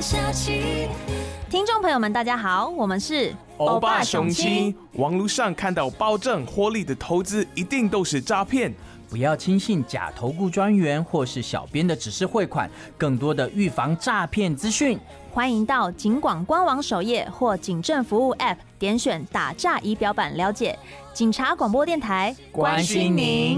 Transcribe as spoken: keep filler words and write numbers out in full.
下去。 听众朋友们，大家好，我们是欧巴雄亲。网络上看到保证获利的投资，一定都是诈骗。 不要轻信假投顾专员或是小编的指示汇款，更多的预防诈骗资讯， 欢迎到警广官网首页或警政服务 App 点选打诈仪表板了解。警察广播电台关心您。